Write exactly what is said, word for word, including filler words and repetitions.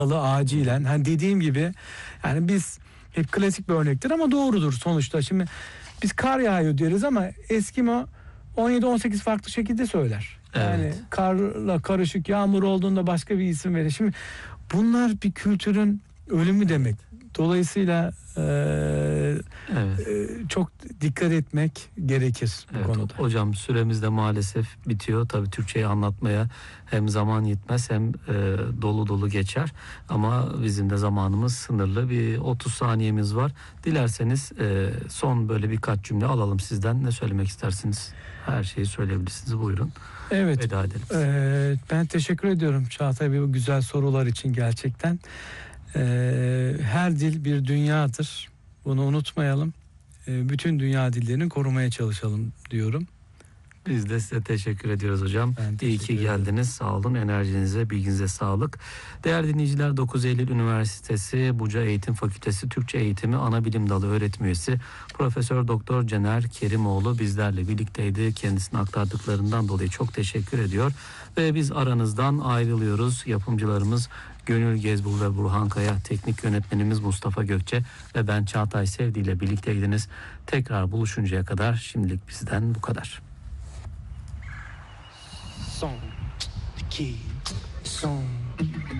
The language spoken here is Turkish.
acilen. Hani dediğim gibi yani biz hep klasik bir örnektir ama doğrudur sonuçta. Şimdi biz kar yağıyor diyoruz ama Eskimo on yedi on sekiz farklı şekilde söyler. Yani Evet. karla karışık yağmur olduğunda başka bir isim verir. Şimdi bunlar bir kültürün ölümü demek. Dolayısıyla e, Evet. e, çok dikkat etmek gerekir bu Evet, konuda. hocam süremiz de maalesef bitiyor. Tabii Türkçeyi anlatmaya hem zaman yetmez hem e, dolu dolu geçer. Ama bizim de zamanımız sınırlı. Bir otuz saniyemiz var. Dilerseniz e, son böyle birkaç cümle alalım sizden. Ne söylemek istersiniz? Her şeyi söyleyebilirsiniz. Buyurun. Evet. Veda edelim. E, ben teşekkür ediyorum Çağatay Bey bu güzel sorular için gerçekten. E, her dil bir dünyadır. Bunu unutmayalım. E, bütün dünya dillerini korumaya çalışalım diyorum. Biz de size teşekkür ediyoruz hocam. Ben İyi teşekkür ki ederim. geldiniz. Sağ olun. Enerjinize, bilginize sağlık. Değerli dinleyiciler, dokuz Eylül Üniversitesi Buca Eğitim Fakültesi Türkçe Eğitimi Anabilim Dalı öğretim üyesi Profesör Doktor Cener Kerimoğlu bizlerle birlikteydi. Kendisine aktardıklarından dolayı çok teşekkür ediyor. Ve biz aranızdan ayrılıyoruz. Yapımcılarımız Gönül Gezbul ve Burhan Kaya, teknik yönetmenimiz Mustafa Gökçe ve ben Çağatay Sevdi ile birlikteydiniz. Tekrar buluşuncaya kadar şimdilik bizden bu kadar. Song, the key, song.